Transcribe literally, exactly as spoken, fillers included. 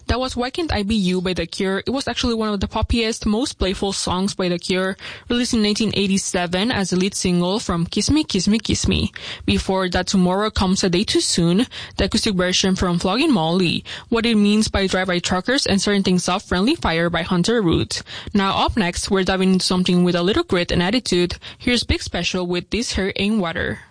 That was Why Can't I Be You by The Cure. It was actually one of the poppiest, most playful songs by The Cure, released in nineteen eighty-seven as the lead single from Kiss Me, Kiss Me, Kiss Me. Before that, Tomorrow Comes a Day Too Soon, the acoustic version from Flogging Molly, What It Means by Drive-By Truckers, and Starting Things Off, Friendly Fire by Hunter Root. Now up next, we're diving into something with a little grit and attitude. Here's Big Special with This Hair Ain't Water.